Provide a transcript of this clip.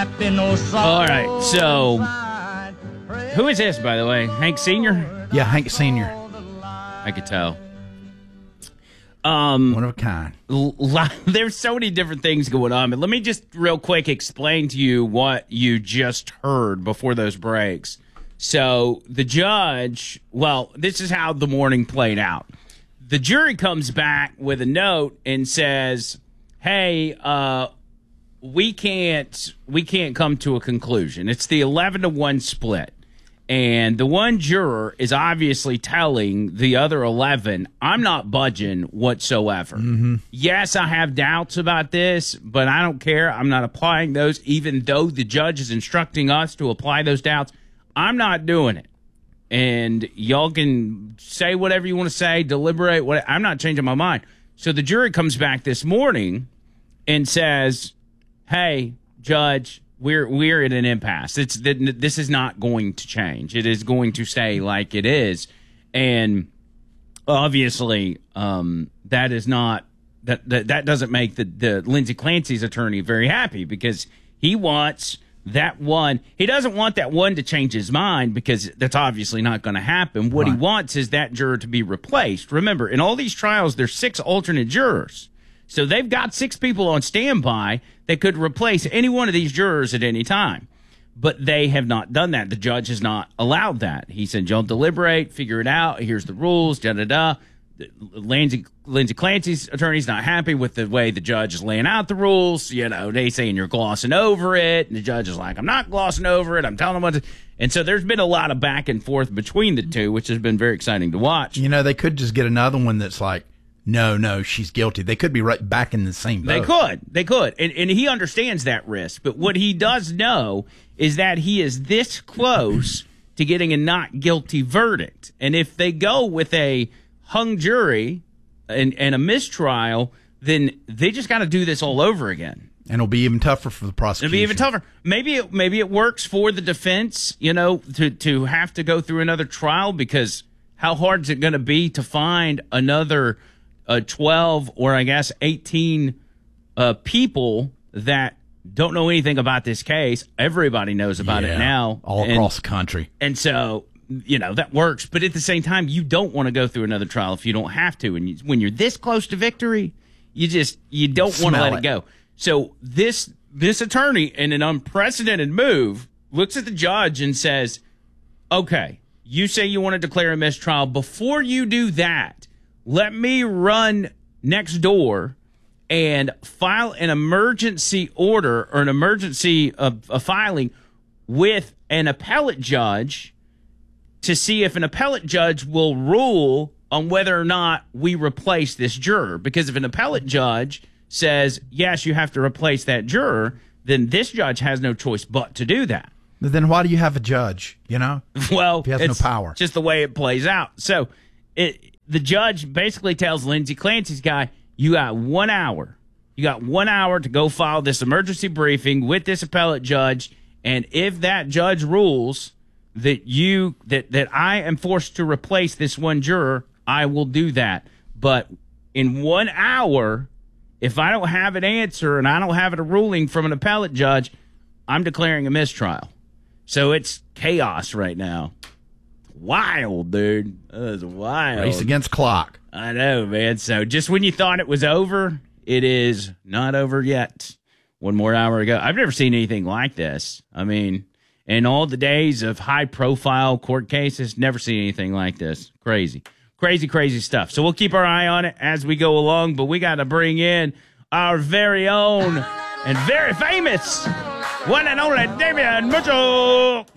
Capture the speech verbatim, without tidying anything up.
All right, so who is this, by the way? Hank Senior? Yeah, Hank Senior I could tell. Um, One of a kind. L- there's so many different things going on, but let me just real quick explain to you what you just heard before those breaks. So the judge, well, this is how the morning played out. The jury comes back with a note and says, hey, uh, we can't we can't come to a conclusion. It's the eleven to one split. And the one juror is obviously telling the other eleven, I'm not budging whatsoever. Mm-hmm. Yes, I have doubts about this, but I don't care. I'm not applying those, even though the judge is instructing us to apply those doubts. I'm not doing it. And y'all can say whatever you want to say, deliberate. What I'm not changing my mind. So the jury comes back this morning and says, hey, judge, we're we're at an impasse. It's this is not going to change. It is going to stay like it is. And obviously, um, that is not that, that that doesn't make the, the Lindsey Clancy's attorney very happy, because he wants that one. He doesn't want that one to change his mind, because that's obviously not going to happen. What right. he wants is that juror to be replaced. Remember, in all these trials, there's six alternate jurors. So they've got six people on standby that could replace any one of these jurors at any time. But they have not done that. The judge has not allowed that. He said, y'all deliberate, figure it out. Here's the rules, da-da-da. Lindsey, Lindsey Clancy's attorney's not happy with the way the judge is laying out the rules. You know, they saying you're glossing over it. And the judge is like, I'm not glossing over it. I'm telling them what to. And so there's been a lot of back and forth between the two, which has been very exciting to watch. You know, they could just get another one that's like, no, no, she's guilty. They could be right back in the same boat. They could. They could. And, and he understands that risk. But what he does know is that he is this close to getting a not guilty verdict. And if they go with a hung jury and, and a mistrial, then they just got to do this all over again. And it'll be even tougher for the prosecution. It'll be even tougher. Maybe it, maybe it works for the defense, you know, to, to have to go through another trial, because how hard is it going to be to find another uh, twelve or I guess eighteen uh, people that don't know anything about this case? Everybody knows about yeah, it now. All and, across the country. And so, you know, that works. But at the same time, you don't want to go through another trial if you don't have to. And you, when you're this close to victory, you just, you don't want to let it. it go. So this this attorney, in an unprecedented move, looks at the judge and says, okay, you say you want to declare a mistrial. Before you do that, let me run next door and file an emergency order or an emergency uh, a filing with an appellate judge to see if an appellate judge will rule on whether or not we replace this juror. Because if an appellate judge says, yes, you have to replace that juror, then this judge has no choice but to do that. But then why do you have a judge, you know? Well, if he has it's no power. Just the way it plays out. So it, the judge basically tells Lindsey Clancy's guy, you got one hour. You got one hour to go file this emergency briefing with this appellate judge, and if that judge rules that you that, that I am forced to replace this one juror, I will do that. But in one hour, if I don't have an answer and I don't have a ruling from an appellate judge, I'm declaring a mistrial. So it's chaos right now. Wild, dude. That is wild. Race against clock. I know, man. So just when you thought it was over, it is not over yet. One more hour ago. I've never seen anything like this. I mean, in all the days of high-profile court cases, never seen anything like this. Crazy. Crazy, crazy stuff. So we'll keep our eye on it as we go along, but we got to bring in our very own and very famous one and only Damian Mitchell.